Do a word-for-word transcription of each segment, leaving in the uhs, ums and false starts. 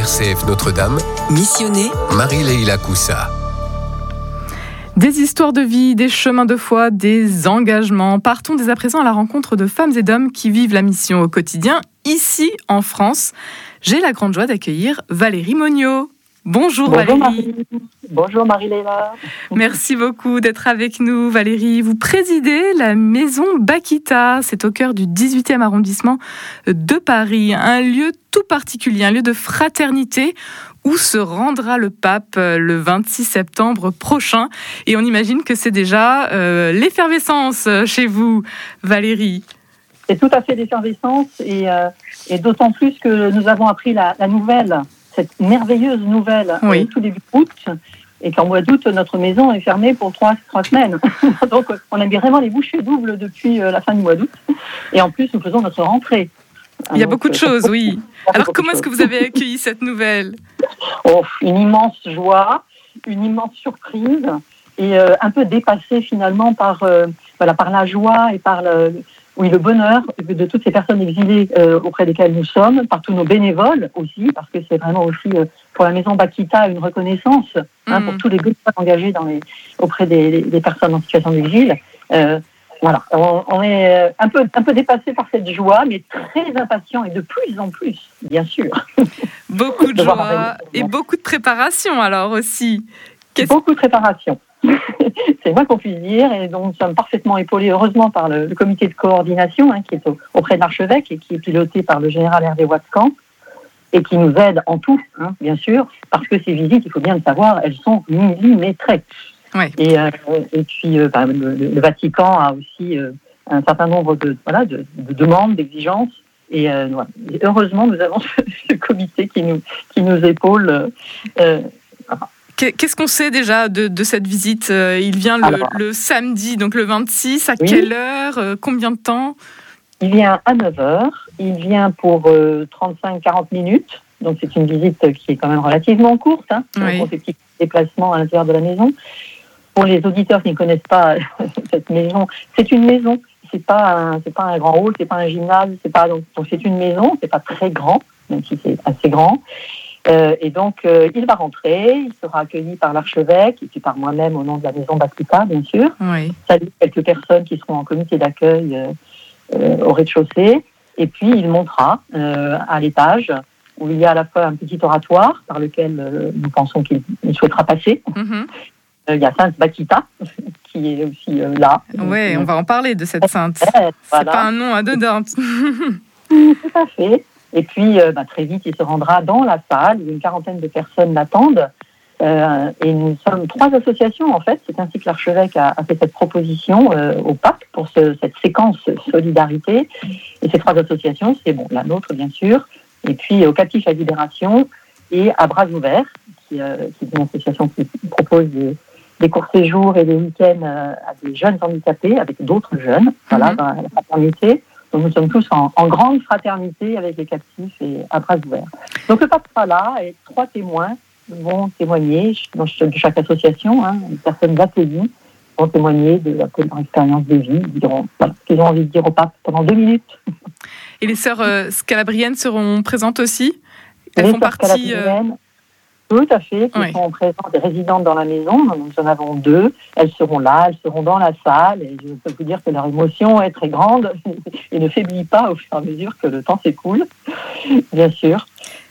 R C F Notre-Dame, Missionné Marie-Leila Coussa. Des histoires de vie, des chemins de foi, des engagements. Partons dès à présent à la rencontre de femmes et d'hommes qui vivent la mission au quotidien, ici en France. J'ai la grande joie d'accueillir Valérie Monniot. Bonjour, Bonjour Valérie. Marie. Bonjour Marie-Leila. Merci beaucoup d'être avec nous, Valérie. Vous présidez la maison Bakita. C'est au cœur du dix-huitième arrondissement de Paris. Un lieu tout particulier, un lieu de fraternité où se rendra le pape le vingt-six septembre prochain. Et on imagine que c'est déjà euh, l'effervescence chez vous, Valérie. C'est tout à fait l'effervescence et, euh, et d'autant plus que nous avons appris la, la nouvelle, cette merveilleuse nouvelle, Oui. euh, tout début août, et qu'en mois d'août, notre maison est fermée pour trois, trois semaines. Donc on a mis vraiment les bouchées doubles depuis euh, la fin du mois d'août. Et en plus, nous faisons notre rentrée. Il y a Donc, beaucoup de euh, choses, oui. Alors beaucoup de comment est-ce que choses. vous avez accueilli cette nouvelle ? Oh, une immense joie, une immense surprise et euh, un peu dépassée finalement par, euh, voilà, par la joie et par le, oui, le bonheur de toutes ces personnes exilées euh, auprès desquelles nous sommes, par tous nos bénévoles aussi, parce que c'est vraiment aussi euh, pour la maison Bakita une reconnaissance hein, Mmh. pour tous les bénévoles engagés dans les, auprès des, des personnes en situation d'exil. Euh, Voilà, on, on est un peu, un peu dépassé par cette joie, mais très impatient et de plus en plus, bien sûr. Beaucoup de De voir joie arriver. et beaucoup de préparation alors aussi. Qu'est-ce- Beaucoup de préparation. C'est le moins qu'on puisse dire, et donc nous sommes parfaitement épaulés, heureusement, par le, le comité de coordination hein, qui est au- auprès de l'archevêque et qui est piloté par le général Hervé Watkan et qui nous aide en tout, hein, bien sûr, parce que ces visites, il faut bien le savoir, elles sont millimétrées. Ouais. Et, euh, et puis, euh, bah, le, le Vatican a aussi euh, un certain nombre de, voilà, de, de demandes, d'exigences. Et, euh, voilà. Et heureusement, nous avons ce, ce comité qui nous, qui nous épaule. Euh, euh, Qu'est-ce qu'on sait déjà de, de cette visite ? Euh, Il vient le, Alors. le samedi, donc le vingt-six. À Oui. quelle heure ? Euh, Combien de temps ? il vient à neuf heures. Il vient pour euh, trente-cinq à quarante minutes. Donc, c'est une visite qui est quand même relativement courte hein, Oui. pour ces petits déplacements à l'intérieur de la maison. Pour les auditeurs qui ne connaissent pas cette maison, c'est une maison. C'est pas un, c'est pas un grand hall, c'est pas un gymnase, c'est pas donc, donc c'est une maison. C'est pas très grand, même si c'est assez grand. Euh, et donc euh, il va rentrer, il sera accueilli par l'archevêque et puis par moi-même au nom de la maison Bakita, bien sûr. Oui. Salut quelques personnes qui seront en comité d'accueil euh, euh, au rez-de-chaussée. Et puis il montera euh, à l'étage où il y a à la fois un petit oratoire par lequel euh, nous pensons qu'il il souhaitera passer. Mhm. Euh, il y a Sainte Bakita qui est aussi euh, là. Ouais, on va en parler de cette sainte. Euh, C'est voilà. pas un nom anodin. Tout à fait. Et puis, euh, bah, très vite, il se rendra dans la salle. Une quarantaine de personnes l'attendent. Euh, et nous sommes trois associations, en fait. C'est ainsi que l'archevêque a, a fait cette proposition euh, au pape pour ce, cette séquence solidarité. Et ces trois associations, c'est bon, la nôtre, bien sûr, et puis au Captif à Libération et à Bras Ouverts, qui, euh, qui est une association qui propose des, des courts séjours et des week-ends euh, à des jeunes handicapés avec d'autres jeunes, voilà, Mhm. dans la fraternité. Donc nous sommes tous en, en grande fraternité avec les captifs et à bras ouverts. Donc le pape sera là et trois témoins vont témoigner dans ch- de chaque association, hein, les personnes accueillies vont témoigner de, un peu de leur expérience de vie, ils diront voilà, ce qu'ils ont envie de dire au pape pendant deux minutes. Et les sœurs euh, scalabriennes seront présentes aussi ? Elles Les font sœurs partie. euh, calabriennes, tout à fait, qui Oui. sont présentes et résidentes dans la maison. Nous en avons deux. Elles seront là, elles seront dans la salle. Et je peux vous dire que leur émotion est très grande et ne faiblit pas au fur et à mesure que le temps s'écoule, bien sûr.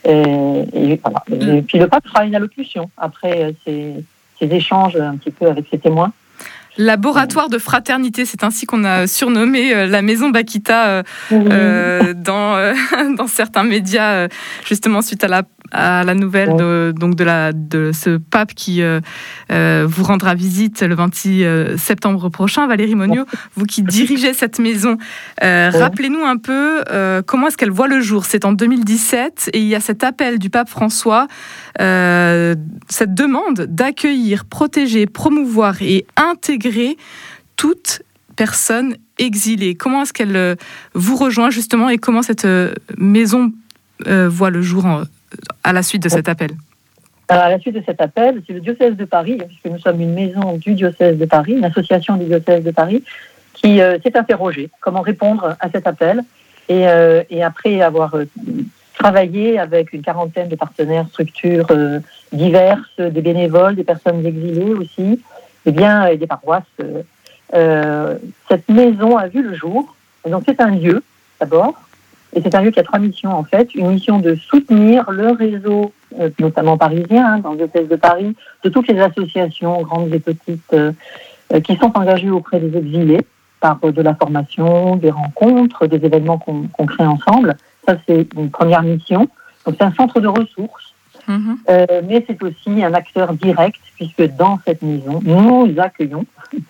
Et, et voilà. Et puis le pape fera une allocution après euh, ces, ces échanges un petit peu avec ses témoins. Laboratoire de fraternité, c'est ainsi qu'on a surnommé euh, la maison Bakita euh, euh, dans, euh, dans certains médias, euh, justement suite à la, à la nouvelle de, donc de, la, de ce pape qui euh, euh, vous rendra visite le vingt-six septembre prochain. Valérie Monniot, vous qui dirigez cette maison, euh, Oui. rappelez-nous un peu euh, comment est-ce qu'elle voit le jour. C'est en deux mille dix-sept et il y a cet appel du pape François, euh, cette demande d'accueillir, protéger, promouvoir et intégrer toute personne exilée. Comment est-ce qu'elle euh, vous rejoint justement et comment cette euh, maison euh, voit le jour en, à la suite de cet appel ? Alors, à la suite de cet appel, c'est le diocèse de Paris, puisque nous sommes une maison du diocèse de Paris, une association du diocèse de Paris, qui euh, s'est interrogée comment répondre à cet appel. Et, euh, et après avoir euh, travailler avec une quarantaine de partenaires, structures euh, diverses, des bénévoles, des personnes exilées aussi, et bien et des paroisses. Euh, euh, cette maison a vu le jour. Et donc c'est un lieu d'abord, et c'est un lieu qui a trois missions en fait. Une mission de soutenir le réseau, euh, notamment parisien, hein, dans le diocèse de Paris, de toutes les associations, grandes et petites, euh, euh, qui sont engagées auprès des exilés par euh, de la formation, des rencontres, des événements qu'on, qu'on crée ensemble. Ça, c'est une première mission. Donc, c'est un centre de ressources, mmh. euh, mais c'est aussi un acteur direct, puisque dans cette maison, nous accueillons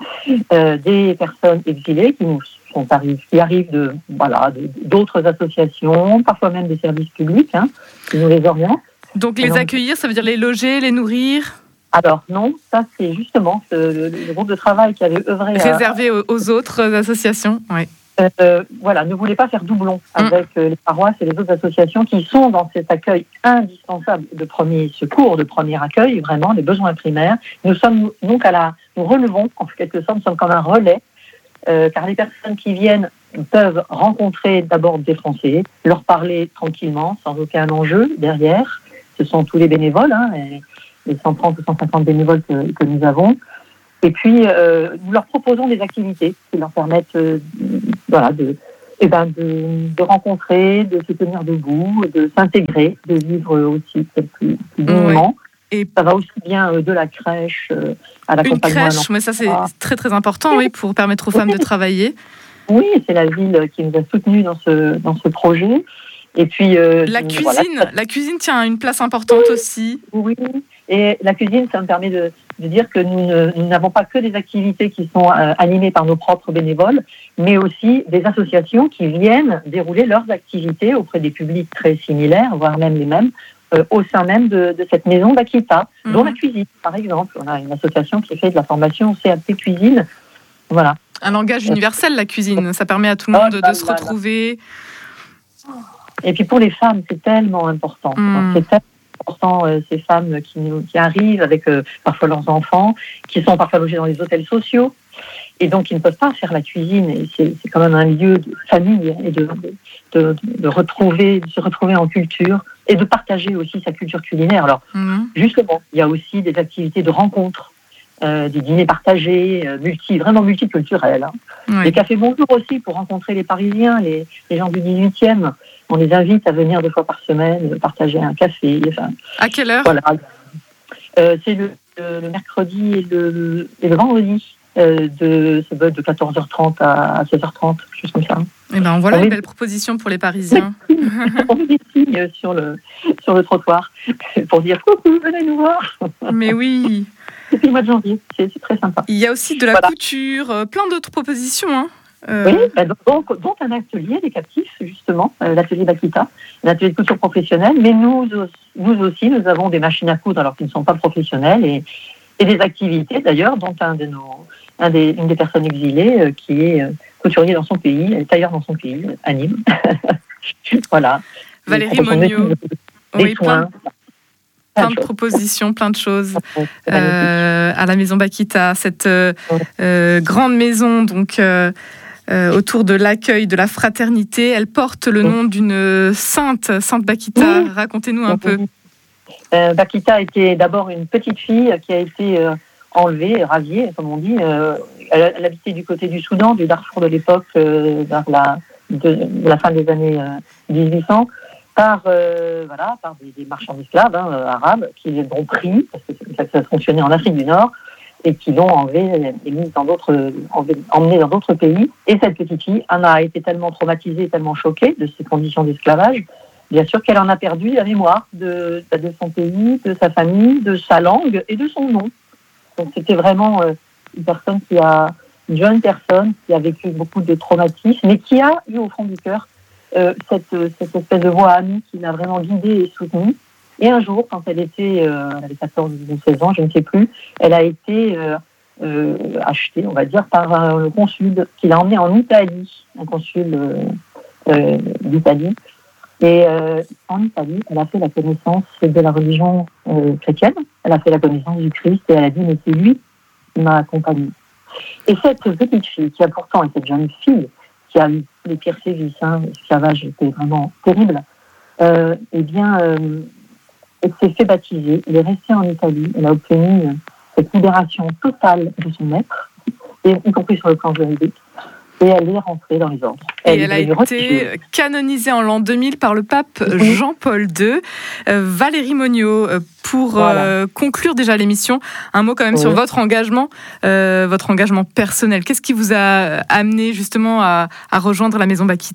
euh, des personnes exilées qui nous sont arrivées, qui arrivent de, voilà, de, d'autres associations, parfois même des services publics, hein, qui nous les orientent. Donc, les donc, accueillir, ça veut dire les loger, les nourrir ? Alors non, ça c'est justement ce, le, le groupe de travail qui avait œuvré réservé à, aux, aux autres associations, oui. Euh, voilà, ne voulait pas faire doublon avec mmh. les paroisses et les autres associations qui sont dans cet accueil indispensable de premier secours, de premier accueil, vraiment, des besoins primaires. Nous sommes donc à la, nous relevons en quelque sorte, nous sommes comme un relais, euh, car les personnes qui viennent peuvent rencontrer d'abord des Français, leur parler tranquillement, sans aucun enjeu derrière. Ce sont tous les bénévoles, hein, et les cent trente ou cent cinquante bénévoles que, que nous avons. Et puis, euh, nous leur proposons des activités qui leur permettent euh, voilà, de, eh ben de, de rencontrer, de se tenir debout, de s'intégrer, de vivre aussi plus, plus dignement. Oui. Et ça va aussi bien euh, de la crèche euh, à l'accompagnement. Une crèche, mais ça c'est très très important, oui, pour permettre aux femmes oui. de travailler. Oui, c'est la ville qui nous a soutenus dans ce, dans ce projet. Et puis, euh, la cuisine, voilà. la cuisine tient une place importante oui. aussi. Oui, et la cuisine, ça me permet de, de dire que nous, ne, nous n'avons pas que des activités qui sont euh, animées par nos propres bénévoles, mais aussi des associations qui viennent dérouler leurs activités auprès des publics très similaires, voire même les mêmes, euh, au sein même de, de cette maison d'Akita, mmh. dont la cuisine, par exemple. On a une association qui fait de la formation C A P cuisine. Voilà. Un langage universel, la cuisine. Ça permet à tout le monde oh, de, de se retrouver. Et puis pour les femmes, c'est tellement important. Mmh. C'est tellement important, euh, ces femmes qui, nous, qui arrivent avec euh, parfois leurs enfants, qui sont parfois logés dans les hôtels sociaux, et donc ils ne peuvent pas faire la cuisine. Et c'est, c'est quand même un lieu de famille et de, de, de, retrouver, de se retrouver en culture et de partager aussi sa culture culinaire. Alors mmh. justement, il y a aussi des activités de rencontres. Euh, des dîners partagés, euh, multi, vraiment multiculturels. Hein. Oui. Les cafés bonjour aussi pour rencontrer les Parisiens, les, les gens du dix-huitième. On les invite à venir deux fois par semaine partager un café. Enfin, à quelle heure ? Voilà. Euh, c'est le, le, le mercredi et le, et le vendredi euh, de, de quatorze heures trente à seize heures trente, quelque chose comme ça. Eh ben, voilà on une met... belle proposition pour les Parisiens. On met des signes sur le, sur le trottoir pour dire coucou, venez nous voir. Mais oui. Depuis le mois de janvier, c'est, c'est très sympa. Il y a aussi de la voilà. couture, euh, plein d'autres propositions. Hein. Euh... Oui, bah, donc, donc un atelier des captifs, justement, euh, l'atelier d'Akita, un atelier de couture professionnelle, mais nous, nous aussi, nous avons des machines à coudre alors qu'ils ne sont pas professionnels et, et des activités d'ailleurs, dont un de nos, un des, une des personnes exilées euh, qui est euh, couturier dans son pays, tailleur dans son pays, à Nîmes. Voilà. Valérie Monniot. Oui, plein. Plein de propositions, plein de choses euh, à la maison Bakita, cette euh, euh, grande maison donc euh, euh, autour de l'accueil, de la fraternité. Elle porte le nom d'une sainte, sainte Bakita. Oui. Racontez-nous un peu. Euh, Bakita était d'abord une petite fille qui a été euh, enlevée, radiée, comme on dit. Euh, elle, elle habitait du côté du Soudan, du Darfour de l'époque, euh, vers la, de, de la fin des années euh, dix-huit cents. Par, euh, voilà, par des, des marchands d'esclaves hein, euh, arabes qui l'ont pris, parce que c'est comme ça que ça fonctionnait en Afrique du Nord, et qui l'ont enlevé et mis dans d'autres, emmené dans d'autres pays. Et cette petite fille en a été tellement traumatisée, tellement choquée de ces conditions d'esclavage, bien sûr qu'elle en a perdu la mémoire de, de son pays, de sa famille, de sa langue et de son nom. Donc c'était vraiment euh, une personne qui a, une jeune personne qui a vécu beaucoup de traumatismes, mais qui a eu au fond du cœur Euh, cette, cette espèce de voix amie qui l'a vraiment guidée et soutenue. Et un jour, quand elle était, euh, elle avait quatorze ou seize ans, je ne sais plus, elle a été euh, euh, achetée, on va dire, par un consul qui l'a emmenée en Italie, un consul euh, euh, d'Italie. Et euh, en Italie, elle a fait la connaissance de la religion euh, chrétienne, elle a fait la connaissance du Christ et elle a dit, mais c'est lui qui m'a accompagnée. Et cette petite fille, qui a pourtant, et cette jeune fille, qui a eu les pires sévices, hein, l'esclavage était vraiment terrible, euh, eh bien, euh, elle s'est fait baptiser. Elle est restée en Italie. Elle a obtenu cette libération totale de son maître, et, y compris sur le plan juridique. Et elle est rentrée dans les ordres. Et elle, elle a été religieuse. Canonisée en l'an deux mille par le pape oui. Jean-Paul deux. Euh, Valérie Monniot, pour voilà. euh, conclure déjà l'émission, un mot quand même oui. sur votre engagement, euh, votre engagement personnel. Qu'est-ce qui vous a amené justement à, à rejoindre la Maison Bakita ?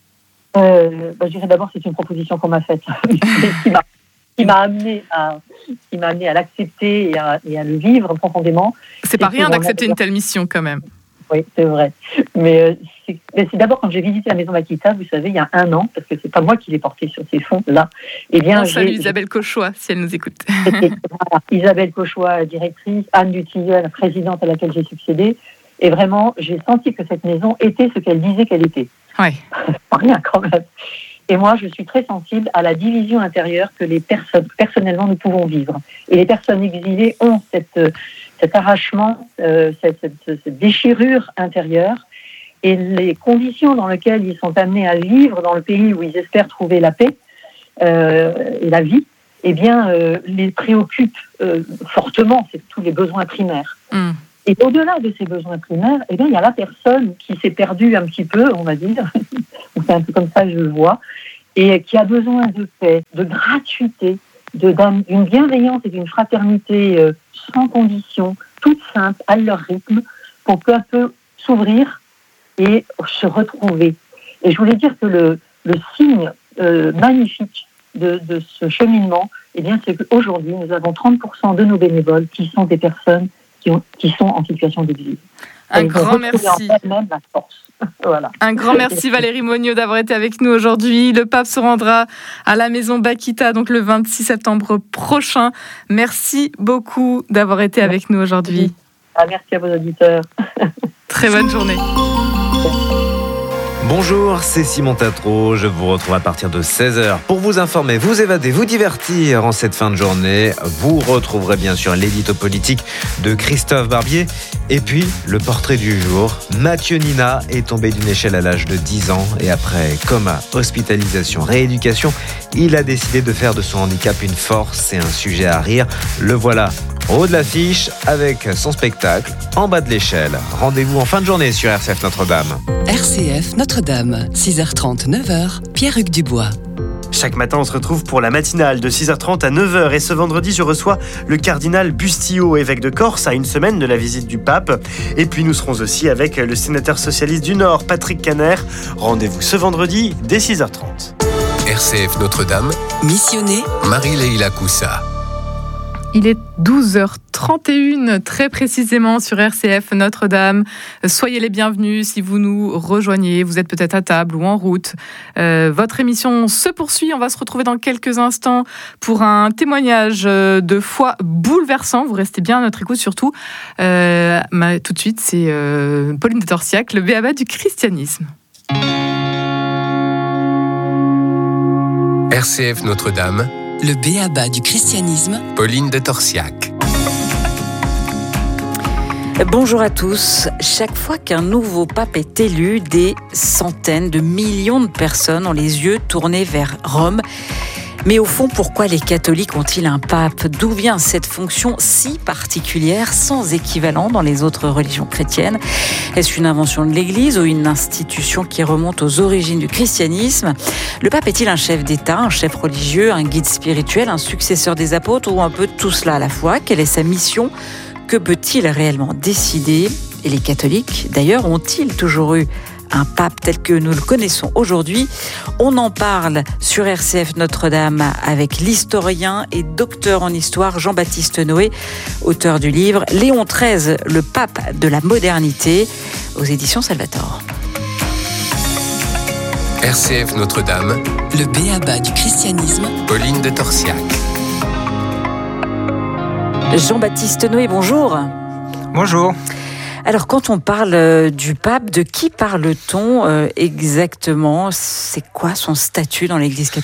euh, bah, Je dirais d'abord c'est une proposition qu'on m'a faite, qui m'a, qui m'a amené à, qui m'a amené à l'accepter et à, et à le vivre profondément. C'est pas rien d'accepter une telle mission quand même. Oui, c'est vrai. Mais, euh, c'est, mais c'est d'abord quand j'ai visité la Maison Bakita, vous savez, il y a un an, parce que c'est pas moi qui l'ai porté sur ces fonds-là. Eh bien, On salue Isabelle Cauchois, si elle nous écoute. Voilà, Isabelle Cauchois, directrice, Anne Dutilleul, la présidente à laquelle j'ai succédé. Et vraiment, j'ai senti que cette maison était ce qu'elle disait qu'elle était. Oui. Pas rien quand même. Et moi, je suis très sensible à la division intérieure que les personnes, personnellement, nous pouvons vivre. Et les personnes exilées ont cette, cet arrachement, euh, cette, cette, cette déchirure intérieure. Et les conditions dans lesquelles ils sont amenés à vivre dans le pays où ils espèrent trouver la paix euh, et la vie, eh bien, euh, les préoccupent euh, fortement. C'est tous les besoins primaires. Mm. Et au-delà de ces besoins primaires, eh bien, il y a la personne qui s'est perdue un petit peu, on va dire, c'est un peu comme ça que je le vois, et qui a besoin de paix, de gratuité, de, d'une bienveillance et d'une fraternité euh, sans condition, toute simple, à leur rythme, pour peu à peu s'ouvrir et se retrouver. Et je voulais dire que le, le signe euh, magnifique de, de ce cheminement, eh bien, c'est qu'aujourd'hui, nous avons trente pour cent de nos bénévoles qui sont des personnes qui, ont, qui sont en situation d'exil. Un grand merci. Même la force. Voilà. Un grand merci Valérie Monniot d'avoir été avec nous aujourd'hui. Le pape se rendra à la Maison Bakita donc le vingt-six septembre prochain. Merci beaucoup d'avoir été merci. avec nous aujourd'hui. Ah, merci à vos auditeurs. Très bonne journée. Bonjour, c'est Simon Tatro, je vous retrouve à partir de seize heures pour vous informer, vous évader, vous divertir en cette fin de journée. Vous retrouverez bien sûr l'édito politique de Christophe Barbier et puis le portrait du jour. Mathieu Nina est tombé d'une échelle à l'âge de dix ans et après coma, hospitalisation, rééducation, il a décidé de faire de son handicap une force et un sujet à rire. Le voilà au haut de l'affiche avec son spectacle en bas de l'échelle. Rendez-vous en fin de journée sur R C F Notre-Dame. R C F Notre-Dame, six heures trente, neuf heures, Pierre-Hugues Dubois. Chaque matin, on se retrouve pour la matinale de six heures trente à neuf heures. Et ce vendredi, je reçois le cardinal Bustillo, évêque de Corse, à une semaine de la visite du pape. Et puis, nous serons aussi avec le sénateur socialiste du Nord, Patrick Caner. Rendez-vous ce vendredi dès six heures trente. R C F Notre-Dame. Missionné Marie-Leila Coussa. Il est douze heures trente et une, très précisément sur R C F Notre-Dame. Soyez les bienvenus si vous nous rejoignez. Vous êtes peut-être à table ou en route. Euh, votre émission se poursuit. On va se retrouver dans quelques instants pour un témoignage de foi bouleversant. Vous restez bien à notre écoute surtout. Euh, bah, tout de suite, c'est euh, Pauline de Torsiac, le béaba du christianisme. R C F Notre-Dame. Le béaba du christianisme. Pauline de Torsiac. Bonjour à tous. Chaque fois qu'un nouveau pape est élu, des centaines de millions de personnes ont les yeux tournés vers Rome. Mais au fond, pourquoi les catholiques ont-ils un pape ? D'où vient cette fonction si particulière, sans équivalent dans les autres religions chrétiennes ? Est-ce une invention de l'Église ou une institution qui remonte aux origines du christianisme ? Le pape est-il un chef d'État, un chef religieux, un guide spirituel, un successeur des apôtres ou un peu tout cela à la fois ? Quelle est sa mission ? Que peut-il réellement décider ? Et les catholiques, d'ailleurs, ont-ils toujours eu un pape tel que nous le connaissons aujourd'hui? On en parle sur R C F Notre-Dame avec l'historien et docteur en histoire Jean-Baptiste Noé, auteur du livre Léon treize, le pape de la modernité, aux éditions Salvator. R C F Notre-Dame. Le béaba du christianisme. Pauline de Torsiac. Jean-Baptiste Noé, bonjour. Bonjour. Alors, quand on parle du pape, de qui parle-t-on euh, exactement ? C'est quoi son statut dans l'Église catholique ?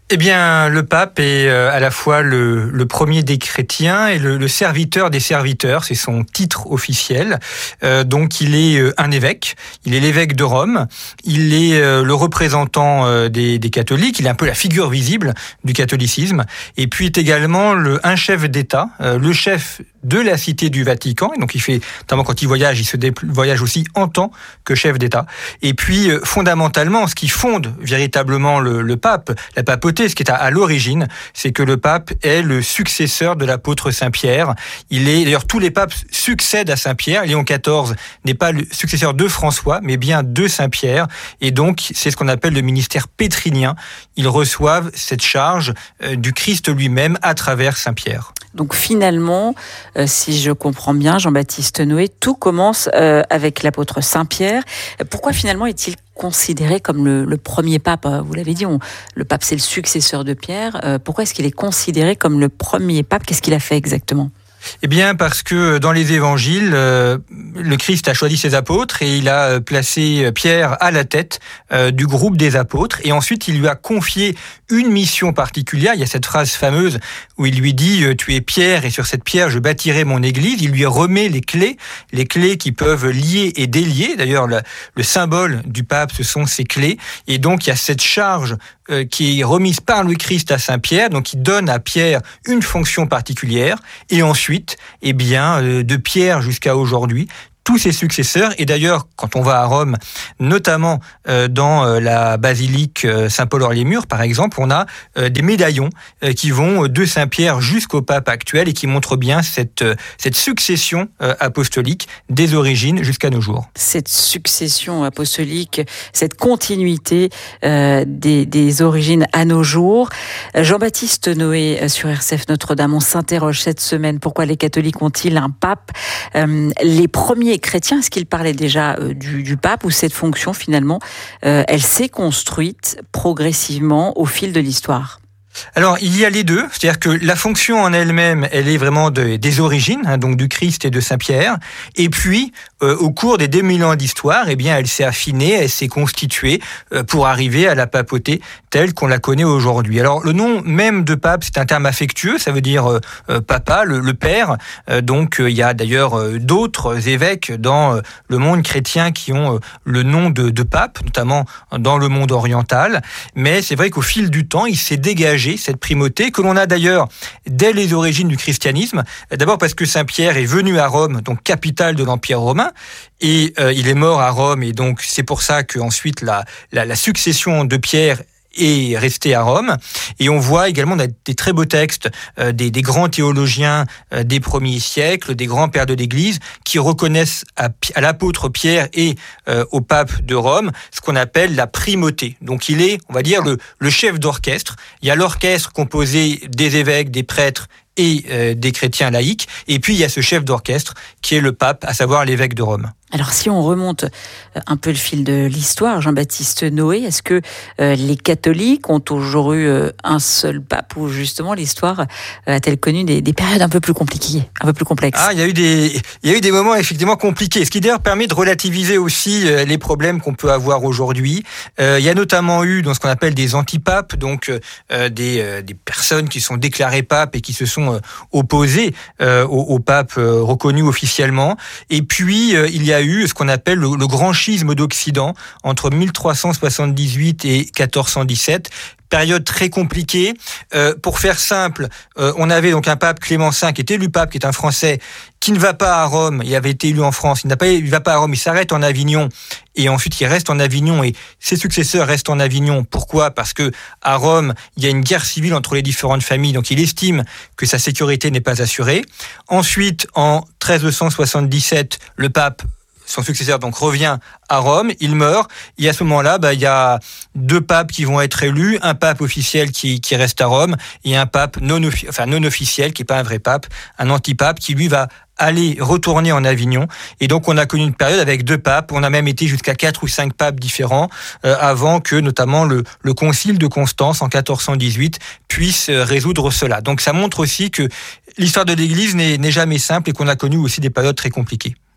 Eh bien, le pape est à la fois le, le premier des chrétiens et le, le serviteur des serviteurs, c'est son titre officiel. Euh, donc, il est un évêque, il est l'évêque de Rome, il est le représentant des, des catholiques, il est un peu la figure visible du catholicisme, et puis est également le, un chef d'État, euh, le chef de la Cité du Vatican, et donc il fait, notamment quand il voyage, il se dé- voyage aussi en tant que chef d'État. Et puis, euh, fondamentalement, ce qui fonde véritablement le, le pape, la papauté, ce qui est à, à l'origine, c'est que le pape est le successeur de l'apôtre Saint-Pierre. Il est, d'ailleurs, tous les papes succèdent à Saint-Pierre. Léon quatorze n'est pas le successeur de François, mais bien de Saint-Pierre. Et donc, c'est ce qu'on appelle le ministère pétrinien. Ils reçoivent cette charge euh, du Christ lui-même à travers Saint-Pierre. Donc finalement, euh, si je comprends bien, Jean-Baptiste Noé, tout commence euh, avec l'apôtre Saint-Pierre. Pourquoi finalement est-il considéré comme le, le premier pape ? Vous l'avez dit, on, le pape c'est le successeur de Pierre. Euh, pourquoi est-ce qu'il est considéré comme le premier pape ? Qu'est-ce qu'il a fait exactement ? Eh bien, parce que dans les évangiles, euh, le Christ a choisi ses apôtres et il a placé Pierre à la tête euh, du groupe des apôtres. Et ensuite, il lui a confié une mission particulière. Il y a cette phrase fameuse où il lui dit « Tu es Pierre et sur cette pierre, je bâtirai mon église ». Il lui remet les clés, les clés qui peuvent lier et délier. D'ailleurs, le, le symbole du pape, ce sont ces clés. Et donc, il y a cette charge euh, qui est remise par le Christ à Saint-Pierre. Donc, il donne à Pierre une fonction particulière. Et ensuite, eh bien, de Pierre jusqu'à aujourd'hui, tous ses successeurs, et d'ailleurs, quand on va à Rome, notamment euh, dans euh, la basilique euh, Saint-Paul-Hors-les-Murs, par exemple, on a euh, des médaillons euh, qui vont de Saint-Pierre jusqu'au pape actuel et qui montrent bien cette, euh, cette succession euh, apostolique des origines jusqu'à nos jours. Cette succession apostolique, cette continuité euh, des, des origines à nos jours. Jean-Baptiste Noé sur R C F Notre-Dame, on s'interroge cette semaine, pourquoi les catholiques ont-ils un pape ? euh, Les premiers chrétiens, est-ce qu'ils parlaient déjà euh, du, du pape ou cette fonction finalement, euh, elle s'est construite progressivement au fil de l'histoire ? Alors, il y a les deux, c'est-à-dire que la fonction en elle-même, elle est vraiment de, des origines, hein, donc du Christ et de Saint-Pierre, et puis, euh, au cours des deux mille ans d'histoire, eh bien, elle s'est affinée, elle s'est constituée euh, pour arriver à la papauté telle qu'on la connaît aujourd'hui. Alors, le nom même de pape, c'est un terme affectueux, ça veut dire euh, euh, papa, le, le père, euh, donc euh, il y a d'ailleurs euh, d'autres évêques dans euh, le monde chrétien qui ont euh, le nom de, de pape, notamment dans le monde oriental, mais c'est vrai qu'au fil du temps, il s'est dégagé cette primauté que l'on a d'ailleurs dès les origines du christianisme. D'abord parce que Saint-Pierre est venu à Rome, donc capitale de l'Empire romain, et euh, il est mort à Rome, et donc c'est pour ça qu'ensuite la, la, la succession de Pierre est resté à Rome. Et on voit également des très beaux textes euh, des, des grands théologiens euh, des premiers siècles, des grands pères de l'Église, qui reconnaissent à, à l'apôtre Pierre et euh, au pape de Rome ce qu'on appelle la primauté. Donc il est, on va dire, le, le chef d'orchestre. Il y a l'orchestre composé des évêques, des prêtres et euh, des chrétiens laïcs. Et puis il y a ce chef d'orchestre qui est le pape, à savoir l'évêque de Rome. Alors si on remonte un peu le fil de l'histoire, Jean-Baptiste Noé, est-ce que euh, les catholiques ont toujours eu euh, un seul pape ou justement l'histoire euh, a-t-elle connu des, des périodes un peu plus compliquées, un peu plus complexes ? Ah, il y a eu des, il y a eu des moments effectivement compliqués, ce qui d'ailleurs permet de relativiser aussi euh, les problèmes qu'on peut avoir aujourd'hui. Euh, il y a notamment eu dans ce qu'on appelle des antipapes, donc euh, des, euh, des personnes qui sont déclarées papes et qui se sont euh, opposées euh, au, au pape euh, reconnu officiellement. Et puis euh, il y a eu ce qu'on appelle le, le grand schisme d'Occident entre mille trois cent soixante-dix-huit et quatorze cent dix-sept. Période très compliquée. Euh, pour faire simple, euh, on avait donc un pape Clément cinq qui est élu pape, qui est un Français, qui ne va pas à Rome. Il avait été élu en France. Il n'a pas, il va pas à Rome. Il s'arrête en Avignon et ensuite il reste en Avignon et ses successeurs restent en Avignon. Pourquoi ? Parce que à Rome, il y a une guerre civile entre les différentes familles. Donc il estime que sa sécurité n'est pas assurée. Ensuite, en treize cent soixante-dix-sept, le pape, son successeur donc revient à Rome, il meurt, et à ce moment-là, bah, il y a deux papes qui vont être élus, un pape officiel qui, qui reste à Rome, et un pape non, enfin, non officiel, qui n'est pas un vrai pape, un antipape, qui lui va aller retourner en Avignon. Et donc on a connu une période avec deux papes, on a même été jusqu'à quatre ou cinq papes différents, euh, avant que notamment le, le concile de Constance en quatorze cent dix-huit puisse euh, résoudre cela. Donc ça montre aussi que l'histoire de l'Église n'est, n'est jamais simple et qu'on a connu aussi des périodes très compliquées.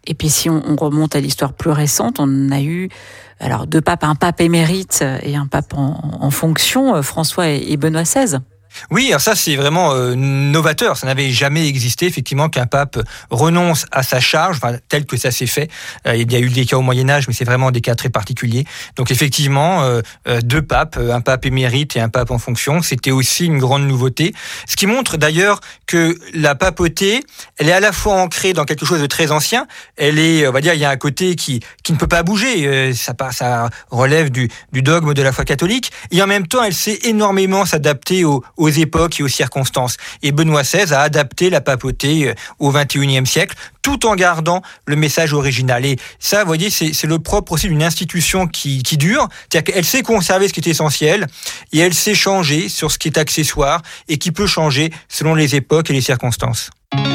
Et puis si on, on remonte à l'histoire plus récente, on a eu alors deux papes, un pape émérite et un pape en, en fonction, François et, et Benoît seize. Oui, alors ça c'est vraiment euh, novateur. Ça n'avait jamais existé effectivement qu'un pape renonce à sa charge, enfin, tel que ça s'est fait. Euh, il y a eu des cas au Moyen Âge, mais c'est vraiment des cas très particuliers. Donc effectivement, euh, euh, deux papes, un pape émérite et un pape en fonction, c'était aussi une grande nouveauté. Ce qui montre d'ailleurs que la papauté, elle est à la fois ancrée dans quelque chose de très ancien. Elle est, on va dire, il y a un côté qui qui ne peut pas bouger. Euh, ça, ça relève du, du dogme de la foi catholique. Et en même temps, elle sait énormément s'adapter aux aux époques et aux circonstances. Et Benoît seize a adapté la papauté au vingt et unième siècle, tout en gardant le message original. Et ça, vous voyez, c'est, c'est le propre aussi d'une institution qui, qui dure, c'est-à-dire qu'elle sait conserver ce qui est essentiel, et elle sait changer sur ce qui est accessoire, et qui peut changer selon les époques et les circonstances.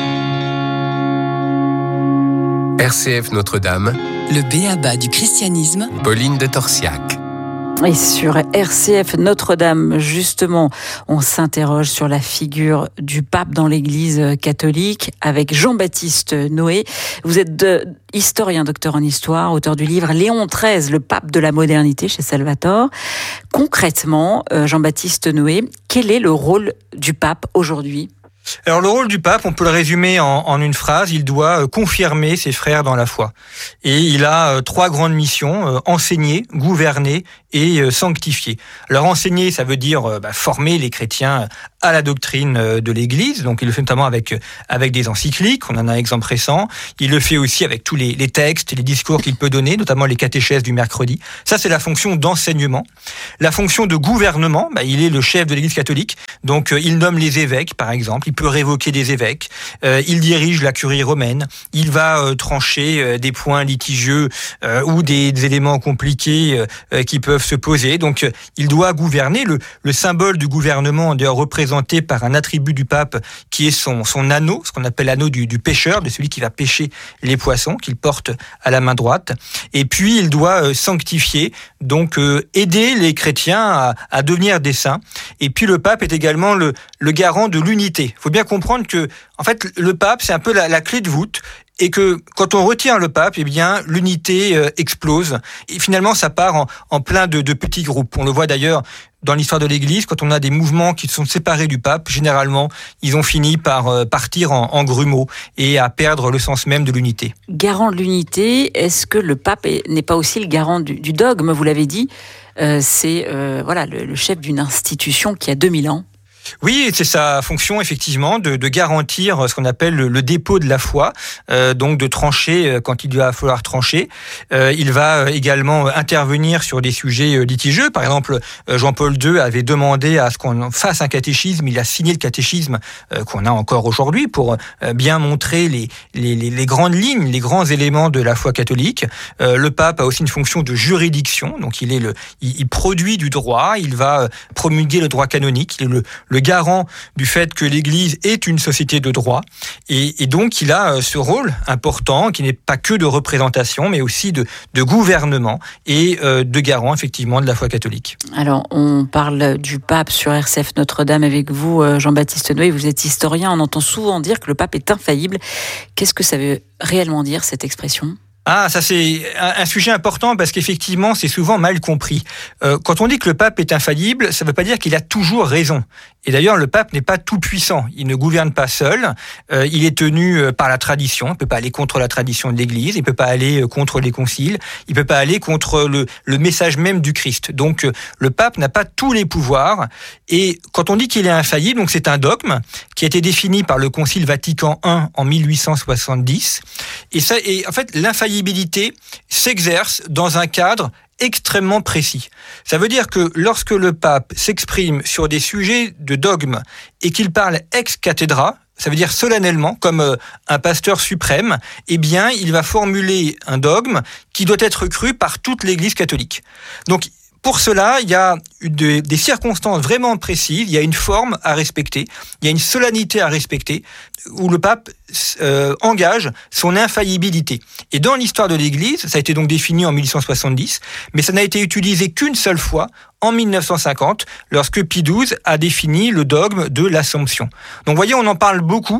R C F Notre-Dame, Le b.a-ba du christianisme, Pauline de Torsiac. Et sur R C F Notre-Dame, justement, on s'interroge sur la figure du pape dans l'Église catholique avec Jean-Baptiste Noé. Vous êtes de, historien, docteur en histoire, auteur du livre Léon treize, le pape de la modernité chez Salvatore. Concrètement, Jean-Baptiste Noé, quel est le rôle du pape aujourd'hui ? Alors le rôle du pape, on peut le résumer en, en une phrase, il doit confirmer ses frères dans la foi. Et il a euh, trois grandes missions, euh, enseigner, gouverner et euh, sanctifier. Alors enseigner, ça veut dire euh, bah, former les chrétiens à la doctrine euh, de l'Église, donc il le fait notamment avec, avec des encycliques, on en a un exemple récent. Il le fait aussi avec tous les, les textes et les discours qu'il peut donner, notamment les catéchèses du mercredi. Ça c'est la fonction d'enseignement. La fonction de gouvernement, bah, il est le chef de l'Église catholique, donc euh, il nomme les évêques par exemple. Il peut révoquer des évêques, euh, il dirige la curie romaine, il va euh, trancher euh, des points litigieux euh, ou des, des éléments compliqués euh, qui peuvent se poser. Donc euh, il doit gouverner. Le, le symbole du gouvernement est représenté par un attribut du pape qui est son, son anneau, ce qu'on appelle l'anneau du, du pêcheur, de celui qui va pêcher les poissons, qu'il porte à la main droite. Et puis il doit euh, sanctifier, donc euh, aider les chrétiens à, à devenir des saints. Et puis le pape est également le, le garant de l'unité. Il faut bien comprendre que, en fait, le pape, c'est un peu la, la clé de voûte, et que quand on retient le pape, eh bien, l'unité euh, explose. Et finalement, ça part en, en plein de, de petits groupes. On le voit d'ailleurs dans l'histoire de l'Église, quand on a des mouvements qui sont séparés du pape, généralement, ils ont fini par euh, partir en, en grumeaux et à perdre le sens même de l'unité. Garant de l'unité, est-ce que le pape est, n'est pas aussi le garant du, du dogme ? Vous l'avez dit, euh, c'est euh, voilà, le, le chef d'une institution qui a deux mille ans. Oui, c'est sa fonction effectivement de, de garantir ce qu'on appelle le, le dépôt de la foi, euh, donc de trancher quand il va falloir trancher. Euh, il va également intervenir sur des sujets litigieux. Par exemple, Jean-Paul deux avait demandé à ce qu'on fasse un catéchisme. Il a signé le catéchisme euh, qu'on a encore aujourd'hui pour euh, bien montrer les, les, les, les grandes lignes, les grands éléments de la foi catholique. Euh, le pape a aussi une fonction de juridiction, donc il est le, il, il produit du droit. Il va promulguer le droit canonique. Il est le le garant du fait que l'Église est une société de droit. Et, et donc, il a ce rôle important qui n'est pas que de représentation, mais aussi de, de gouvernement et euh, de garant, effectivement, de la foi catholique. Alors, on parle du pape sur R C F Notre-Dame avec vous, Jean-Baptiste Noé. Vous êtes historien, on entend souvent dire que le pape est infaillible. Qu'est-ce que ça veut réellement dire, cette expression ? Ah, ça c'est un sujet important parce qu'effectivement, c'est souvent mal compris. Euh, quand on dit que le pape est infaillible, ça ne veut pas dire qu'il a toujours raison. Et d'ailleurs, le pape n'est pas tout puissant. Il ne gouverne pas seul. Euh, il est tenu par la tradition. Il ne peut pas aller contre la tradition de l'Église. Il ne peut pas aller contre les conciles. Il ne peut pas aller contre le, le message même du Christ. Donc, le pape n'a pas tous les pouvoirs. Et quand on dit qu'il est infaillible, donc c'est un dogme qui a été défini par le Concile Vatican un en mille huit cent soixante-dix. Et ça, et en fait, l'infaillibilité s'exerce dans un cadre extrêmement précis. Ça veut dire que lorsque le pape s'exprime sur des sujets de dogme et qu'il parle ex cathedra, ça veut dire solennellement, comme un pasteur suprême, eh bien, il va formuler un dogme qui doit être cru par toute l'Église catholique. Donc, pour cela, il y a de, des circonstances vraiment précises, il y a une forme à respecter, il y a une solennité à respecter, où le pape euh, engage son infaillibilité. Et dans l'histoire de l'Église, ça a été donc défini en mille huit cent soixante-dix, mais ça n'a été utilisé qu'une seule fois, en mille neuf cent cinquante, lorsque Pie douze a défini le dogme de l'Assomption. Donc vous voyez, on en parle beaucoup,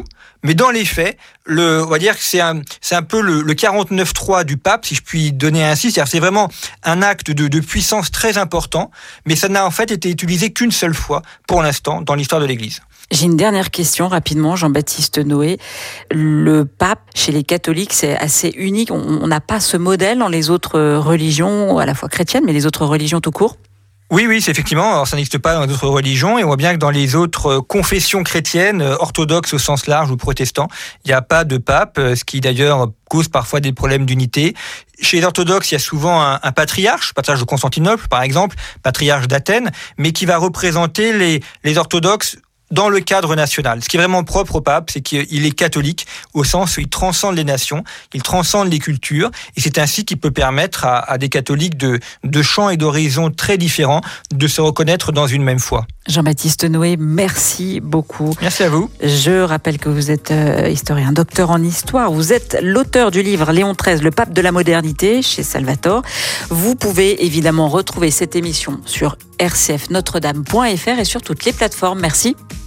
Mais dans les faits, le, on va dire que c'est un, c'est un peu le, le quarante-neuf trois du pape, si je puis donner ainsi. C'est-à-dire c'est vraiment un acte de, de puissance très important, mais ça n'a en fait été utilisé qu'une seule fois pour l'instant dans l'histoire de l'Église. J'ai une dernière question rapidement, Jean-Baptiste Noé. Le pape, chez les catholiques, c'est assez unique. On n'a pas ce modèle dans les autres religions, à la fois chrétiennes, mais les autres religions tout court. Oui, oui, c'est effectivement. Alors, ça n'existe pas dans d'autres religions. Et on voit bien que dans les autres confessions chrétiennes, orthodoxes au sens large ou protestants, il n'y a pas de pape, ce qui d'ailleurs cause parfois des problèmes d'unité. Chez les orthodoxes, il y a souvent un, un patriarche, patriarche de Constantinople par exemple, patriarche d'Athènes, mais qui va représenter les, les orthodoxes dans le cadre national. Ce qui est vraiment propre au pape, c'est qu'il est catholique au sens où il transcende les nations, il transcende les cultures, et c'est ainsi qu'il peut permettre à, à des catholiques de, de champs et d'horizons très différents de se reconnaître dans une même foi. Jean-Baptiste Noé, merci beaucoup. Merci à vous. Je rappelle que vous êtes euh, historien, docteur en histoire. Vous êtes l'auteur du livre Léon treize, le pape de la modernité, chez Salvatore. Vous pouvez évidemment retrouver cette émission sur r c f notre dame point f r et sur toutes les plateformes. Merci.